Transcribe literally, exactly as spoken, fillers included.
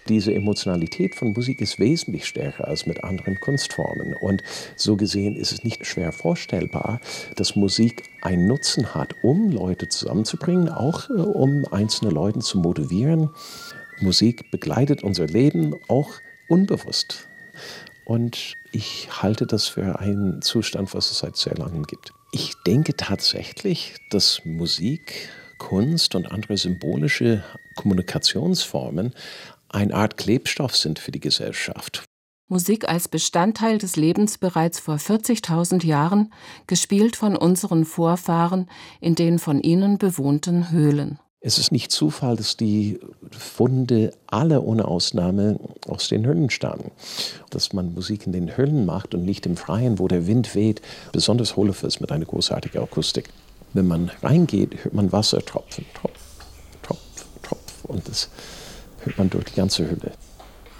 Diese Emotionalität von Musik ist wesentlich stärker als mit anderen Kunstformen. Und so gesehen ist es nicht schwer vorstellbar, dass Musik einen Nutzen hat, um Leute zusammenzubringen, auch äh, um einzelne Leute zu motivieren. Musik begleitet unser Leben auch unbewusst. Und ich halte das für einen Zustand, was es seit sehr langem gibt. Ich denke tatsächlich, dass Musik, Kunst und andere symbolische Kommunikationsformen eine Art Klebstoff sind für die Gesellschaft. Musik als Bestandteil des Lebens bereits vor vierzigtausend Jahren, gespielt von unseren Vorfahren in den von ihnen bewohnten Höhlen. Es ist nicht Zufall, dass die Funde alle ohne Ausnahme aus den Höhlen stammen. Dass man Musik in den Höhlen macht und nicht im Freien, wo der Wind weht, besonders Hohlefels mit einer großartigen Akustik. Wenn man reingeht, hört man Wasser tropfen, Tropf, Tropf, Tropf und das hört man durch die ganze Höhle.